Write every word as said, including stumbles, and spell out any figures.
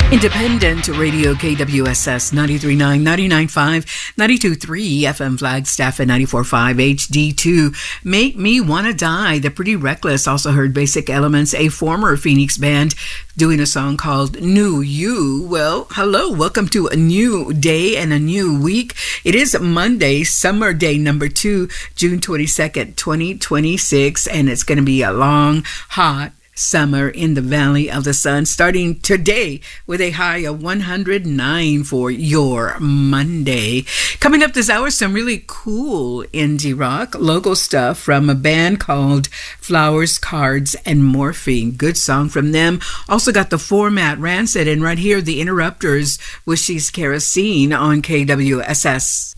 Independent Radio K W S S ninety-three point nine, ninety-nine point five, ninety-two point three F M Flagstaff and ninety-four point five H D two. Make Me Wanna Die. The Pretty Reckless also heard Basic Elements, a former Phoenix band, doing a song called New You. Well, hello, welcome to a new day and a new week. It is Monday, summer day number two, June twenty-second, twenty twenty-six, and it's going to be a long, hot summer in the Valley of the Sun, starting today with a high of one hundred nine for your Monday. Coming up this hour, some really cool indie rock local stuff from a band called Flowers, Cards, and Morphine. Good song from them. Also got the Format Rancid, and right here, the Interrupters with She's Kerosene on K W S S.